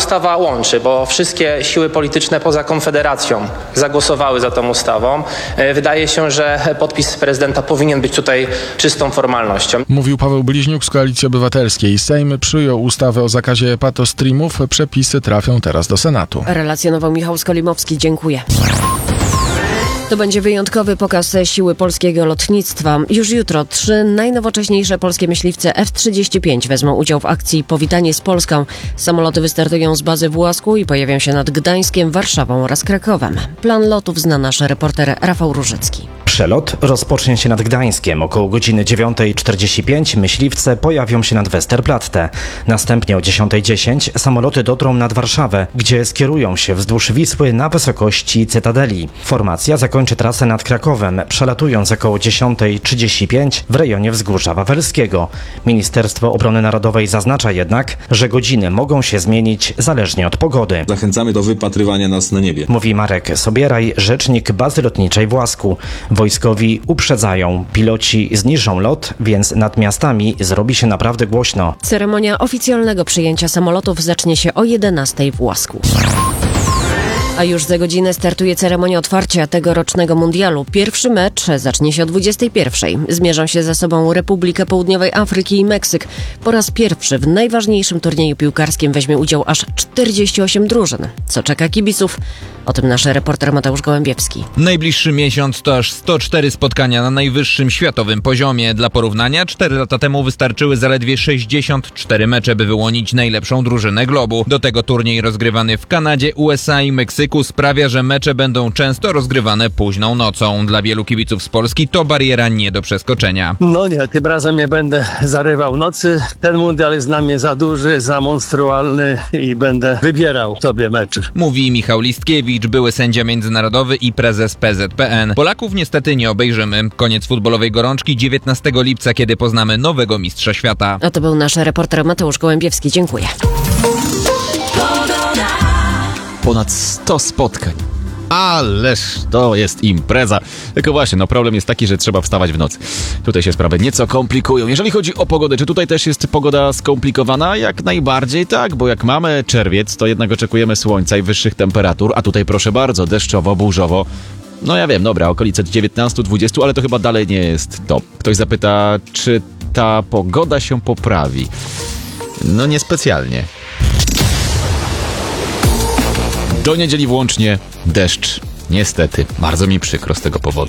ustawa łączy, bo wszystkie siły polityczne poza Konfederacją zagłosowały za tą ustawą. Wydaje się, że podpis prezydenta powinien być tutaj czystą formalnością. Mówił Paweł Bliźniuk z Koalicji Obywatelskiej. Sejm przyjął ustawę o zakazie patostreamów. Przepisy trafią teraz do Senatu. Relacjonował Michał Skolimowski. Dziękuję. To będzie wyjątkowy pokaz siły polskiego lotnictwa. Już jutro 3 najnowocześniejsze polskie myśliwce F-35 wezmą udział w akcji Powitanie z Polską. Samoloty wystartują z bazy w Łasku i pojawią się nad Gdańskiem, Warszawą oraz Krakowem. Plan lotów zna nasz reporter Rafał Różycki. Przelot rozpocznie się nad Gdańskiem. Około godziny 9:45 myśliwce pojawią się nad Westerplatte. Następnie o 10:10 samoloty dotrą nad Warszawę, gdzie skierują się wzdłuż Wisły na wysokości Cytadeli. Formacja zakończy trasę nad Krakowem, przelatując około 10:35 w rejonie Wzgórza Wawelskiego. Ministerstwo Obrony Narodowej zaznacza jednak, że godziny mogą się zmienić zależnie od pogody. Zachęcamy do wypatrywania nas na niebie. Mówi Marek Sobieraj, rzecznik bazy lotniczej w Łasku. Wojskowi uprzedzają, piloci zniżą lot, więc nad miastami zrobi się naprawdę głośno. Ceremonia oficjalnego przyjęcia samolotów zacznie się o 11:00 w Łasku. A już za godzinę startuje ceremonia otwarcia tegorocznego mundialu. Pierwszy mecz zacznie się o 21:00. Zmierzą się ze sobą Republika Południowej Afryki i Meksyk. Po raz pierwszy w najważniejszym turnieju piłkarskim weźmie udział aż 48 drużyn. Co czeka kibiców? O tym nasz reporter Mateusz Gołębiewski. Najbliższy miesiąc to aż 104 spotkania na najwyższym światowym poziomie. Dla porównania 4 lata temu wystarczyły zaledwie 64 mecze, by wyłonić najlepszą drużynę globu. Do tego turniej rozgrywany w Kanadzie, USA i Meksyku sprawia, że mecze będą często rozgrywane późną nocą. Dla wielu kibiców z Polski to bariera nie do przeskoczenia. No nie, tym razem nie będę zarywał nocy. Ten mundial jest dla mnie za duży, za monstrualny i będę wybierał sobie mecze. Mówi Michał Listkiewicz, były sędzia międzynarodowy i prezes PZPN. Polaków niestety nie obejrzymy. Koniec futbolowej gorączki 19 lipca, kiedy poznamy nowego mistrza świata. A to był nasz reporter Mateusz Gołębiewski. Dziękuję. Ponad 100 spotkań. Ależ to jest impreza. Tylko właśnie, problem jest taki, że trzeba wstawać w nocy. Tutaj się sprawy nieco komplikują. Jeżeli chodzi o pogodę, czy tutaj też jest pogoda skomplikowana? Jak najbardziej tak, bo jak mamy czerwiec, to jednak oczekujemy słońca i wyższych temperatur, a tutaj proszę bardzo, deszczowo, burzowo. No ja wiem, dobra, okolice 19-20, ale to chyba dalej nie jest to. Ktoś zapyta, czy ta pogoda się poprawi? No niespecjalnie. Do niedzieli włącznie deszcz. Niestety, bardzo mi przykro z tego powodu.